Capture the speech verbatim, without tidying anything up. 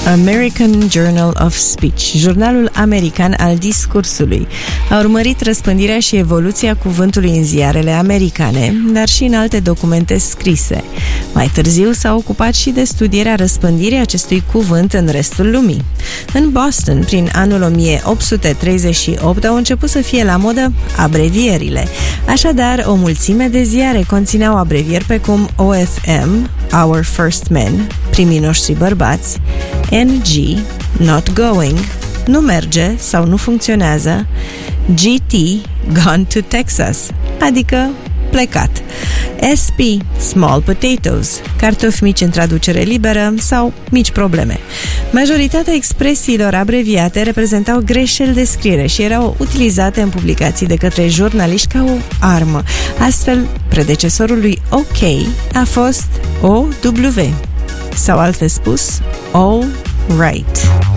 American Journal of Speech, jurnalul american al discursului. A urmărit răspândirea și evoluția cuvântului în ziarele americane, dar și în alte documente scrise. Mai târziu s-a ocupat și de studierea răspândirii acestui cuvânt în restul lumii. În Boston, prin anul o mie opt sute treizeci și opt, au început să fie la modă abrevierile. Așadar, o mulțime de ziare conțineau abrevieri precum O F M, Our First Men, primii noștri bărbați, N G, Not Going, nu merge sau nu funcționează, G T, Gone to Texas, adică plecat, S P, Small Potatoes, cartofi mici în traducere liberă sau mici probleme. Majoritatea expresiilor abreviate reprezentau greșeli de scriere și erau utilizate în publicații de către jurnaliști ca o armă. Astfel, predecesorul lui OK a fost O W, sau altfel spus, All Right.